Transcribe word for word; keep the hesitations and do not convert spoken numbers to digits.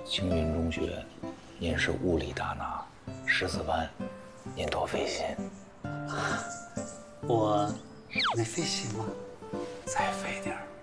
青云中学，您是物理大拿，十四班，您多费心。 我没费心吗？ 再费点儿。